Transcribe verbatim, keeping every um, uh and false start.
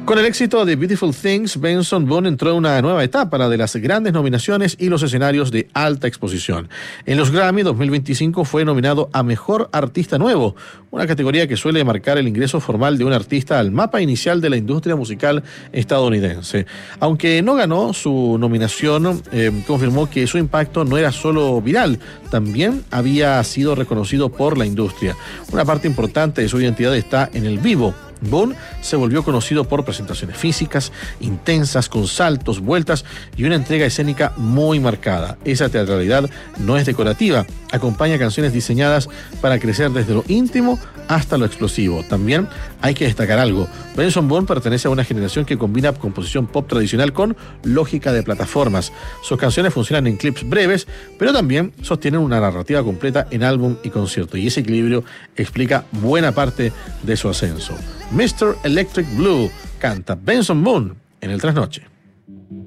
Con el éxito de Beautiful Things, Benson Boone entró en una nueva etapa, la de las grandes nominaciones y los escenarios de alta exposición. En los Grammy dos mil veinticinco fue nominado a Mejor Artista Nuevo, una categoría que suele marcar el ingreso formal de un artista al mapa inicial de la industria musical estadounidense. Aunque no ganó su nominación, eh, confirmó que su impacto no era solo viral, también había sido reconocido por la industria. Una parte importante de su identidad está en el vivo. Boone se volvió conocido por presentaciones físicas, intensas, con saltos, vueltas y una entrega escénica muy marcada. Esa teatralidad no es decorativa, acompaña canciones diseñadas para crecer desde lo íntimo hasta lo explosivo. También hay que destacar algo: Benson Boone pertenece a una generación que combina composición pop tradicional con lógica de plataformas. Sus canciones funcionan en clips breves, pero también sostienen una narrativa completa en álbum y concierto, y ese equilibrio explica buena parte de su ascenso. mister Electric Blue canta Benson Boone en el Trasnoche.